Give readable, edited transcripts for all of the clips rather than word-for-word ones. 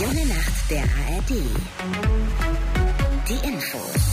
junge Nacht der ARD. Die Infos.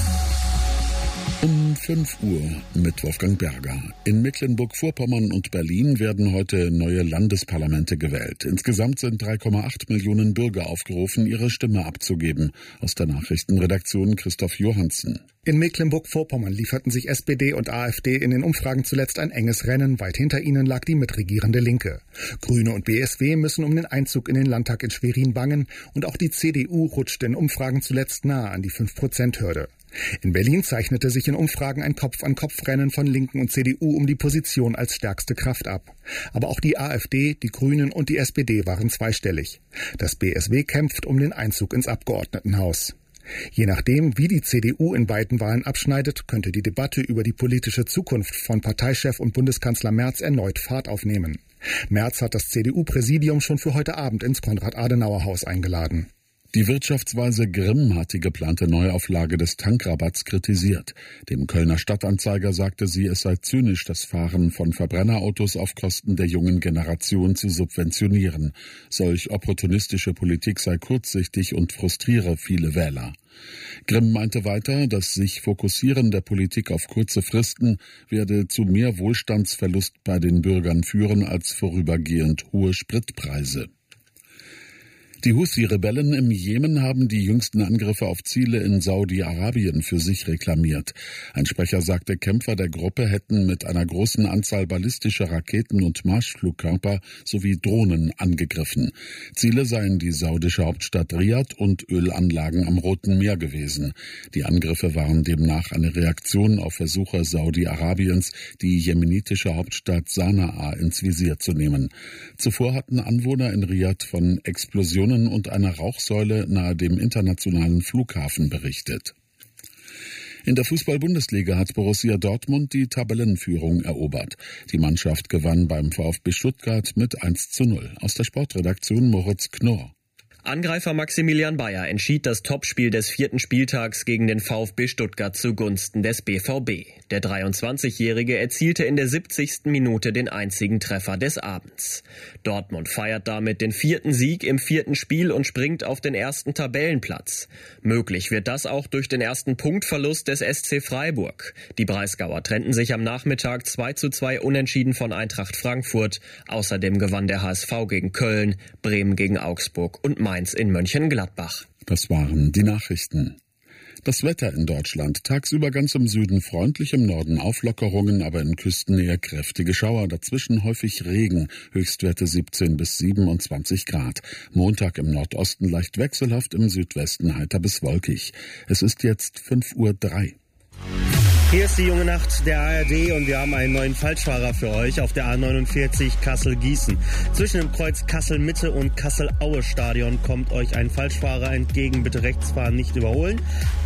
Um 5 Uhr mit Wolfgang Berger. In Mecklenburg-Vorpommern und Berlin werden heute neue Landesparlamente gewählt. Insgesamt sind 3,8 Millionen Bürger aufgerufen, ihre Stimme abzugeben. Aus der Nachrichtenredaktion Christoph Johansen. In Mecklenburg-Vorpommern lieferten sich SPD und AfD in den Umfragen zuletzt ein enges Rennen. Weit hinter ihnen lag die mitregierende Linke. Grüne und BSW müssen um den Einzug in den Landtag in Schwerin bangen. Und auch die CDU rutschte in Umfragen zuletzt nahe an die 5%-Hürde. In Berlin zeichnete sich in Umfragen ein Kopf-an-Kopf-Rennen von Linken und CDU um die Position als stärkste Kraft ab. Aber auch die AfD, die Grünen und die SPD waren zweistellig. Das BSW kämpft um den Einzug ins Abgeordnetenhaus. Je nachdem, wie die CDU in beiden Wahlen abschneidet, könnte die Debatte über die politische Zukunft von Parteichef und Bundeskanzler Merz erneut Fahrt aufnehmen. Merz hat das CDU-Präsidium schon für heute Abend ins Konrad-Adenauer-Haus eingeladen. Die Wirtschaftsweise Grimm hat die geplante Neuauflage des Tankrabatts kritisiert. Dem Kölner Stadtanzeiger sagte sie, es sei zynisch, das Fahren von Verbrennerautos auf Kosten der jungen Generation zu subventionieren. Solch opportunistische Politik sei kurzsichtig und frustriere viele Wähler. Grimm meinte weiter, das sich Fokussieren der Politik auf kurze Fristen werde zu mehr Wohlstandsverlust bei den Bürgern führen als vorübergehend hohe Spritpreise. Die Houthi-Rebellen im Jemen haben die jüngsten Angriffe auf Ziele in Saudi-Arabien für sich reklamiert. Ein Sprecher sagte, Kämpfer der Gruppe hätten mit einer großen Anzahl ballistischer Raketen und Marschflugkörper sowie Drohnen angegriffen. Ziele seien die saudische Hauptstadt Riad und Ölanlagen am Roten Meer gewesen. Die Angriffe waren demnach eine Reaktion auf Versuche Saudi-Arabiens, die jemenitische Hauptstadt Sanaa ins Visier zu nehmen. Zuvor hatten Anwohner in Riad von Explosionen und einer Rauchsäule nahe dem internationalen Flughafen berichtet. In der Fußball-Bundesliga hat Borussia Dortmund die Tabellenführung erobert. Die Mannschaft gewann beim VfB Stuttgart mit 1:0. Aus der Sportredaktion Moritz Knorr. Angreifer Maximilian Bayer entschied das Topspiel des 4. Spieltags gegen den VfB Stuttgart zugunsten des BVB. Der 23-Jährige erzielte in der 70. Minute den einzigen Treffer des Abends. Dortmund feiert damit den 4. Sieg im 4. Spiel und springt auf den 1. Tabellenplatz. Möglich wird das auch durch den ersten Punktverlust des SC Freiburg. Die Breisgauer trennten sich am Nachmittag 2:2 unentschieden von Eintracht Frankfurt. Außerdem gewann der HSV gegen Köln, Bremen gegen Augsburg und Mainz in Mönchengladbach. Das waren die Nachrichten. Das Wetter in Deutschland. Tagsüber ganz im Süden freundlich, im Norden Auflockerungen, aber in Küstennähe kräftige Schauer. Dazwischen häufig Regen, Höchstwerte 17 bis 27 Grad. Montag im Nordosten leicht wechselhaft, im Südwesten heiter bis wolkig. Es ist jetzt 5:03 Uhr. Hier ist die junge Nacht der ARD und wir haben einen neuen Falschfahrer für euch auf der A49 Kassel-Gießen. Zwischen dem Kreuz Kassel-Mitte und Kassel-Aue-Stadion kommt euch ein Falschfahrer entgegen. Bitte rechts fahren, nicht überholen.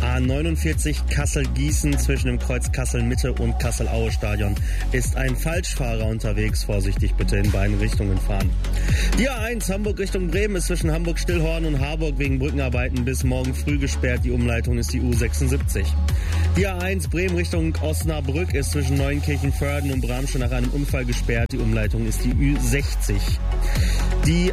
A49 Kassel-Gießen zwischen dem Kreuz Kassel-Mitte und Kassel-Aue-Stadion ist ein Falschfahrer unterwegs. Vorsichtig bitte in beiden Richtungen fahren. Die A1 Hamburg Richtung Bremen ist zwischen Hamburg-Stillhorn und Harburg wegen Brückenarbeiten bis morgen früh gesperrt. Die Umleitung ist die U76. Die A1 Bremen Richtung Osnabrück ist zwischen Neunkirchen-Vörden und Bramsche nach einem Unfall gesperrt. Die Umleitung ist die Ü60. Die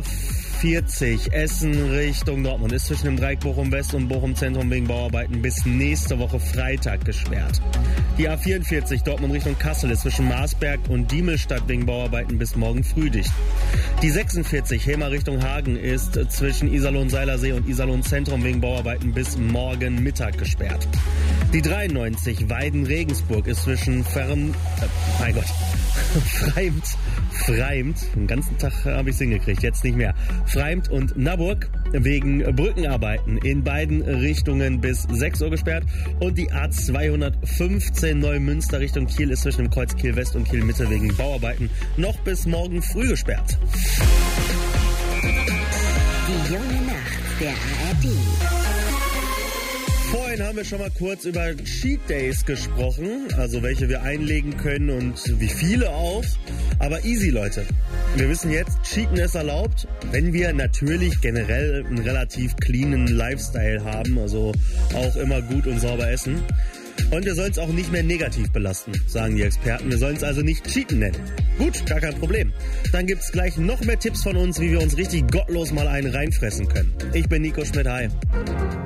A40 Essen Richtung Dortmund ist zwischen dem Dreieck Bochum West und Bochum Zentrum wegen Bauarbeiten bis nächste Woche Freitag gesperrt. Die A44 Dortmund Richtung Kassel ist zwischen Marsberg und Diemelstadt wegen Bauarbeiten bis morgen früh dicht. Die 46 Hemer Richtung Hagen ist zwischen Iserlohn-Seilersee und Iserlohn-Zentrum wegen Bauarbeiten bis morgen Mittag gesperrt. Die 93 Weiden-Regensburg ist zwischen Freimt, den ganzen Tag habe ich es hingekriegt, jetzt nicht mehr. Freimt und Naburg wegen Brückenarbeiten in beiden Richtungen bis 6 Uhr gesperrt. Und die A215 Neumünster Richtung Kiel ist zwischen dem Kreuz Kiel West und Kiel Mitte wegen Bauarbeiten noch bis morgen früh gesperrt. Die junge Nacht der ARD. Vorhin haben wir schon mal kurz über Cheat Days gesprochen, also welche wir einlegen können und wie viele auch. Aber easy, Leute. Wir wissen jetzt, Cheaten ist erlaubt, wenn wir natürlich generell einen relativ cleanen Lifestyle haben, also auch immer gut und sauber essen. Und wir sollen es auch nicht mehr negativ belasten, sagen die Experten. Wir sollen es also nicht Cheaten nennen. Gut, gar kein Problem. Dann gibt's gleich noch mehr Tipps von uns, wie wir uns richtig gottlos mal einen reinfressen können. Ich bin Nico Schmidt, hi.